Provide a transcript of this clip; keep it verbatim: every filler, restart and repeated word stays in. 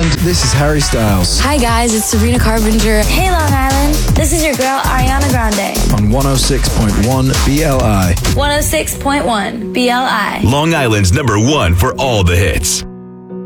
Island, this is Harry Styles. Hi guys, it's Sabrina Carpenter. Hey Long Island, this is your girl Ariana Grande. On one oh six point one B L I. one oh six point one B L I. Long Island's number one for all the hits.